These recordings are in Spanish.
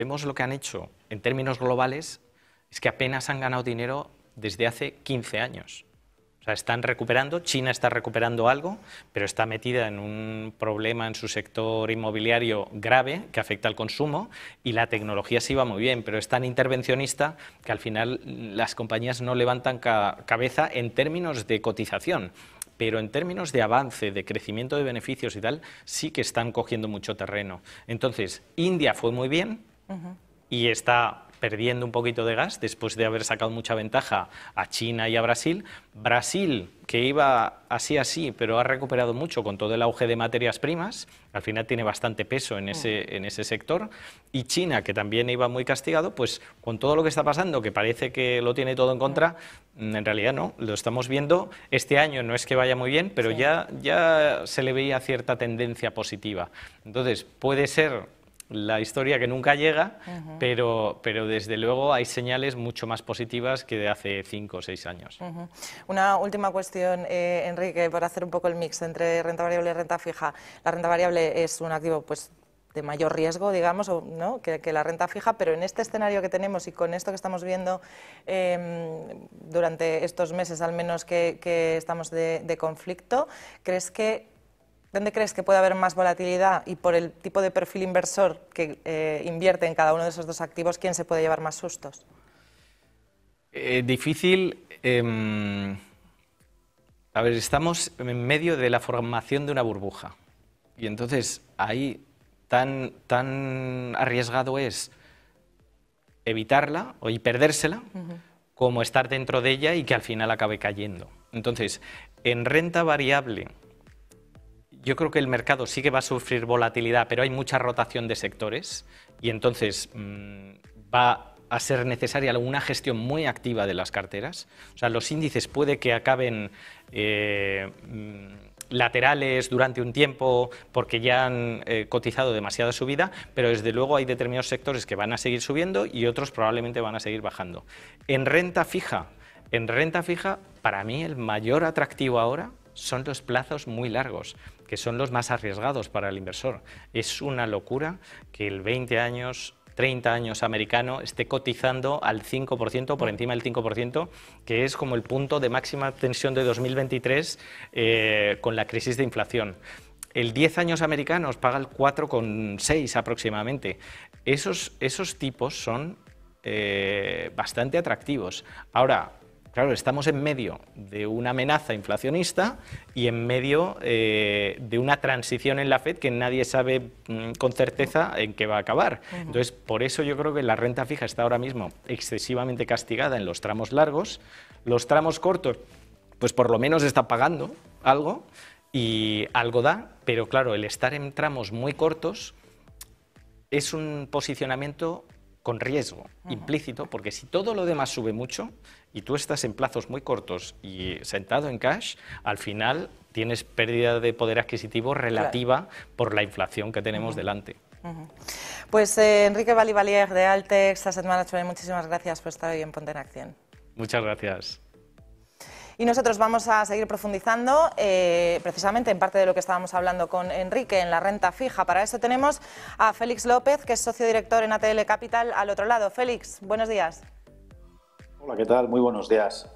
vemos lo que han hecho en términos globales, es que apenas han ganado dinero desde hace 15 años. O sea, están recuperando, China está recuperando algo, pero está metida en un problema en su sector inmobiliario grave que afecta al consumo, y la tecnología sí va muy bien, pero es tan intervencionista que al final las compañías no levantan cabeza en términos de cotización. Pero en términos de avance, de crecimiento de beneficios y tal, sí que están cogiendo mucho terreno. Entonces, India fue muy bien y está perdiendo un poquito de gas después de haber sacado mucha ventaja a China y a Brasil. Brasil, que iba así, pero ha recuperado mucho con todo el auge de materias primas, al final tiene bastante peso en ese sector. Y China, que también iba muy castigado, pues con todo lo que está pasando, que parece que lo tiene todo en contra, en realidad no, lo estamos viendo. Este año no es que vaya muy bien, pero ya se le veía cierta tendencia positiva. Entonces, puede ser la historia que nunca llega, pero desde luego hay señales mucho más positivas que de hace 5 o 6 años. Una última cuestión, Enrique, para hacer un poco el mix entre renta variable y renta fija. La renta variable es un activo pues de mayor riesgo, digamos, ¿no? que la renta fija, pero en este escenario que tenemos y con esto que estamos viendo durante estos meses, al menos que estamos de conflicto, ¿dónde crees que puede haber más volatilidad? Y por el tipo de perfil inversor que invierte en cada uno de esos dos activos, ¿quién se puede llevar más sustos? Difícil. A ver, estamos en medio de la formación de una burbuja. Y entonces ahí tan arriesgado es evitarla y perdérsela, como estar dentro de ella y que al final acabe cayendo. Entonces, en renta variable, yo creo que el mercado sí que va a sufrir volatilidad, pero hay mucha rotación de sectores y entonces va a ser necesaria una gestión muy activa de las carteras. O sea, los índices puede que acaben laterales durante un tiempo porque ya han cotizado demasiada subida, pero desde luego hay determinados sectores que van a seguir subiendo y otros probablemente van a seguir bajando. En renta fija, para mí el mayor atractivo ahora son los plazos muy largos, que son los más arriesgados para el inversor. Es una locura que el 20 años, 30 años americano esté cotizando al 5%, por encima del 5%, que es como el punto de máxima tensión de 2023 con la crisis de inflación. El 10 años americanos paga el 4,6 aproximadamente. Esos tipos son bastante atractivos. Ahora, claro, estamos en medio de una amenaza inflacionista y en medio de una transición en la FED que nadie sabe con certeza en qué va a acabar. Entonces, por eso yo creo que la renta fija está ahora mismo excesivamente castigada en los tramos largos. Los tramos cortos, pues por lo menos está pagando algo y algo da, pero claro, el estar en tramos muy cortos es un posicionamiento con riesgo implícito, porque si todo lo demás sube mucho y tú estás en plazos muy cortos y sentado en cash, al final tienes pérdida de poder adquisitivo relativa por la inflación que tenemos delante. Pues Enrique Vallivalier de Altex Asset Management, muchísimas gracias por estar hoy en Ponte en Acción. Muchas gracias. Y nosotros vamos a seguir profundizando precisamente en parte de lo que estábamos hablando con Enrique en la renta fija. Para eso tenemos a Félix López, que es socio director en ATL Capital, al otro lado. Félix, buenos días. Hola, ¿qué tal? Muy buenos días.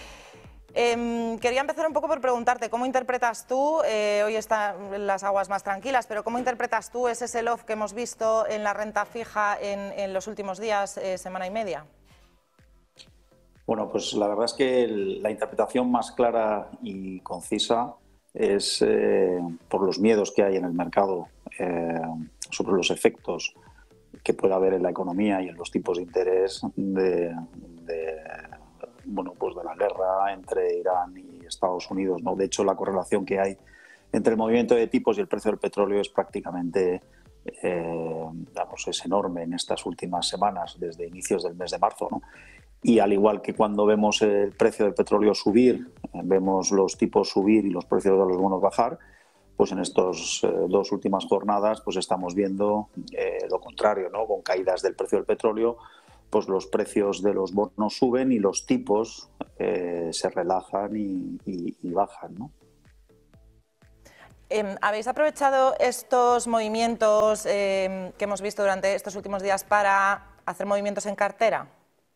Quería empezar un poco por preguntarte cómo interpretas tú, hoy están las aguas más tranquilas, pero cómo interpretas tú ese sell-off que hemos visto en la renta fija en los últimos días, semana y media. Bueno, pues la verdad es que la interpretación más clara y concisa es por los miedos que hay en el mercado sobre los efectos que pueda haber en la economía y en los tipos de interés de la guerra entre Irán y Estados Unidos, ¿no? De hecho, la correlación que hay entre el movimiento de tipos y el precio del petróleo es prácticamente es enorme en estas últimas semanas, desde inicios del mes de marzo, ¿no? Y al igual que cuando vemos el precio del petróleo subir, vemos los tipos subir y los precios de los bonos bajar, pues en estas dos últimas jornadas pues estamos viendo lo contrario, ¿no? Con caídas del precio del petróleo, pues los precios de los bonos suben y los tipos se relajan y bajan, ¿no? ¿Habéis aprovechado estos movimientos que hemos visto durante estos últimos días para hacer movimientos en cartera?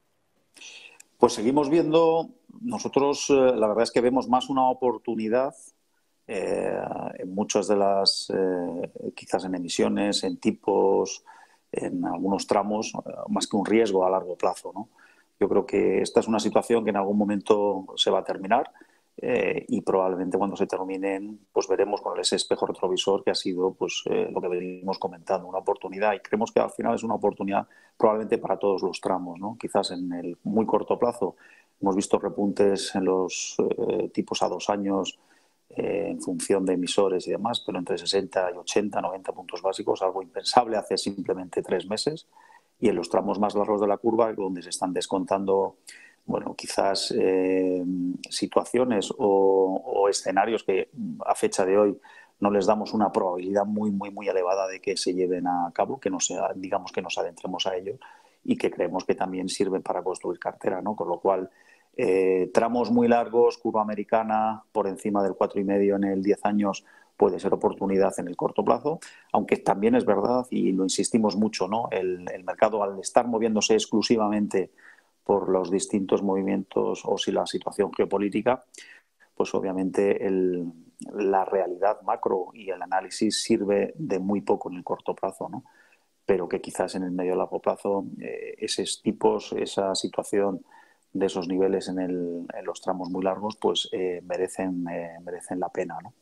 Pues seguimos viendo, nosotros la verdad es que vemos más una oportunidad en muchas de las, quizás en emisiones, en tipos, en algunos tramos, más que un riesgo a largo plazo, ¿no? Yo creo que esta es una situación que en algún momento se va a terminar y probablemente cuando se terminen pues veremos con ese espejo retrovisor que ha sido pues lo que venimos comentando, una oportunidad, y creemos que al final es una oportunidad probablemente para todos los tramos, ¿no? Quizás en el muy corto plazo hemos visto repuntes en los tipos a 2 años en función de emisores y demás, pero entre 60 y 80, 90 puntos básicos, algo impensable hace simplemente 3 meses. Y en los tramos más largos de la curva, donde se están descontando, bueno, quizás situaciones o escenarios que a fecha de hoy no les damos una probabilidad muy elevada de que se lleven a cabo, que no sea, digamos que nos adentremos a ello y que creemos que también sirven para construir cartera, ¿no? Con lo cual, tramos muy largos, curva americana por encima del 4,5 en el 10 años puede ser oportunidad en el corto plazo, aunque también es verdad, y lo insistimos mucho, ¿no? El mercado, al estar moviéndose exclusivamente por los distintos movimientos o si la situación geopolítica, pues obviamente la realidad macro y el análisis sirve de muy poco en el corto plazo, ¿no? Pero que quizás en el medio y largo plazo esos tipos, esa situación de esos niveles en los tramos muy largos, pues merecen la pena, ¿no?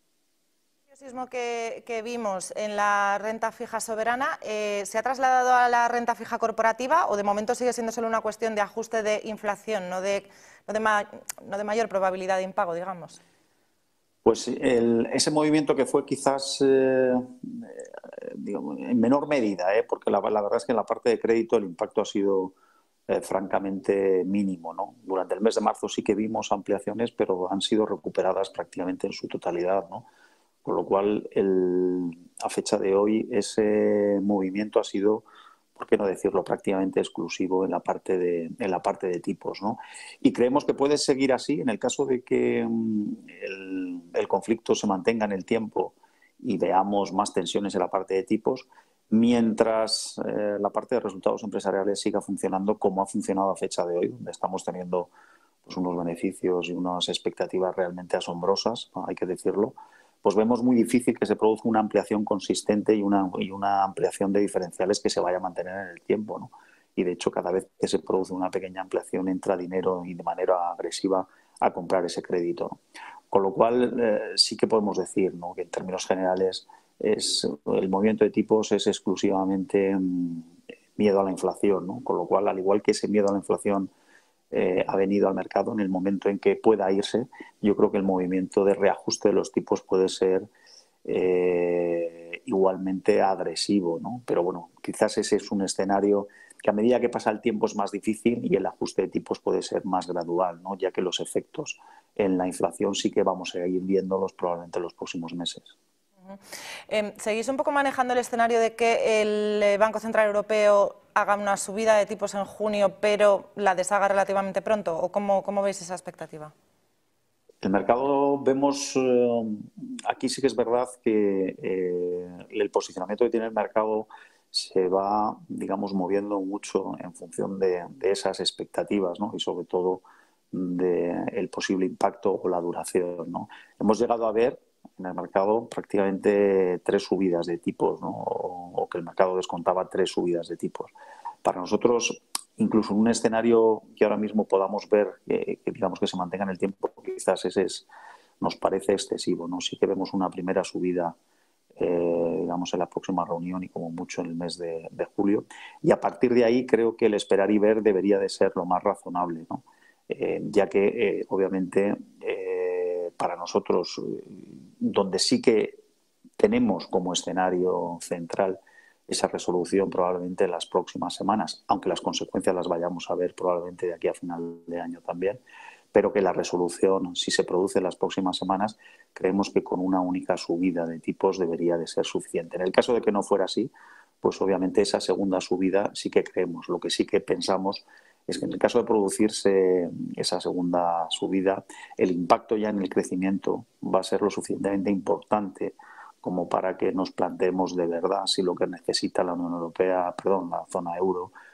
El sismo que vimos en la renta fija soberana, ¿se ha trasladado a la renta fija corporativa o de momento sigue siendo solo una cuestión de ajuste de inflación, no de mayor probabilidad de impago, digamos? Pues ese movimiento que fue quizás digamos, en menor medida, porque la verdad es que en la parte de crédito el impacto ha sido francamente mínimo, ¿no? Durante el mes de marzo sí que vimos ampliaciones, pero han sido recuperadas prácticamente en su totalidad, ¿no? Con lo cual, a fecha de hoy, ese movimiento ha sido, por qué no decirlo, prácticamente exclusivo en la parte de tipos, ¿no? Y creemos que puede seguir así en el caso de que el conflicto se mantenga en el tiempo y veamos más tensiones en la parte de tipos, mientras la parte de resultados empresariales siga funcionando como ha funcionado a fecha de hoy, donde estamos teniendo pues, unos beneficios y unas expectativas realmente asombrosas, ¿no? Hay que decirlo, pues vemos muy difícil que se produzca una ampliación consistente y una ampliación de diferenciales que se vaya a mantener en el tiempo, ¿no? Y de hecho, cada vez que se produce una pequeña ampliación, entra dinero y de manera agresiva a comprar ese crédito, ¿no? Con lo cual, sí que podemos decir, ¿no?, que en términos generales el movimiento de tipos es exclusivamente miedo a la inflación, ¿no? Con lo cual, al igual que ese miedo a la inflación ha venido al mercado en el momento en que pueda irse, yo creo que el movimiento de reajuste de los tipos puede ser igualmente agresivo, ¿no? Pero bueno, quizás ese es un escenario que a medida que pasa el tiempo es más difícil y el ajuste de tipos puede ser más gradual, ¿no? Ya que los efectos en la inflación sí que vamos a ir viéndolos probablemente en los próximos meses. ¿Seguís un poco manejando el escenario de que el Banco Central Europeo haga una subida de tipos en junio, pero la deshaga relativamente pronto? ¿O cómo veis esa expectativa? El mercado vemos, aquí sí que es verdad que el posicionamiento que tiene el mercado se va, digamos, moviendo mucho en función de esas expectativas, ¿no? Y sobre todo del posible impacto o la duración, ¿no? Hemos llegado a ver en el mercado prácticamente 3 subidas de tipos, ¿no? O que el mercado descontaba 3 subidas de tipos. Para nosotros, incluso en un escenario que ahora mismo podamos ver que digamos que se mantenga en el tiempo, quizás nos parece excesivo, ¿no? Sí que vemos una primera subida digamos en la próxima reunión y como mucho en el mes de julio, y a partir de ahí creo que el esperar y ver debería de ser lo más razonable, ¿no? Ya que obviamente para nosotros donde sí que tenemos como escenario central esa resolución probablemente en las próximas semanas, aunque las consecuencias las vayamos a ver probablemente de aquí a final de año también, pero que la resolución, si se produce en las próximas semanas, creemos que con una única subida de tipos debería de ser suficiente. En el caso de que no fuera así, pues obviamente esa segunda subida sí que creemos. Lo que sí que pensamos es que en el caso de producirse esa segunda subida, el impacto ya en el crecimiento va a ser lo suficientemente importante como para que nos planteemos de verdad si lo que necesita la Unión Europea, perdón, la zona euro,